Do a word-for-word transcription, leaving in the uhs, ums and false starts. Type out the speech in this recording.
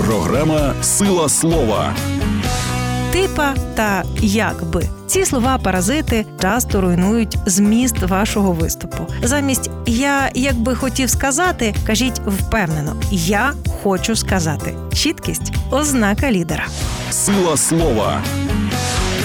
Програма «Сила слова». Типа та якби. Ці слова-паразити часто руйнують зміст вашого виступу. Замість «я якби хотів сказати» кажіть впевнено «я хочу сказати». Чіткість – ознака лідера. Сила слова.